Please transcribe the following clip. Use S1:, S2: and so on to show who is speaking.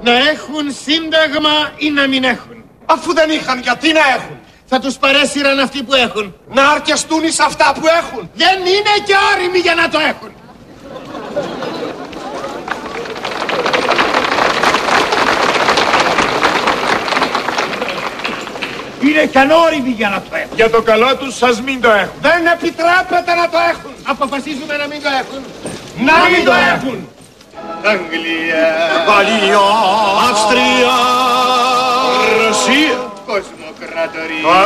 S1: Να έχουν σύνταγμα ή να μην έχουν.
S2: Αφού δεν είχαν, γιατί να έχουν?
S1: Θα τους παρέσυραν αυτοί που έχουν.
S2: Να αρκεστούν εις αυτά που έχουν.
S1: Δεν είναι και όριμοι για να το έχουν.
S3: Είναι και ανώριμοι για να το έχουν.
S2: Για το καλό τους ας μην το έχουν.
S1: Δεν επιτρέπεται να το έχουν. Αποφασίζουμε να μην το έχουν.
S2: Να μην το έχουν.
S1: Αγγλία,
S2: Γαλλία, Αυστρία,
S1: Ρωσία, Κοσμοκρατορία.